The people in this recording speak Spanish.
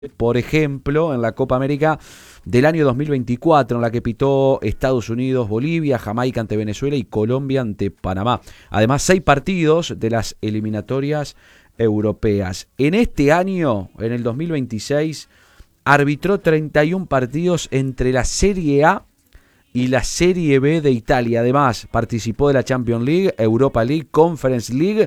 Por ejemplo, en la Copa América del año 2024, en la que pitó Estados Unidos, Bolivia, Jamaica ante Venezuela y Colombia ante Panamá. Además, 6 partidos de las eliminatorias europeas. En este año, en el 2026, arbitró 31 partidos entre la Serie A y la Serie B de Italia. Además, participó de la Champions League, Europa League, Conference League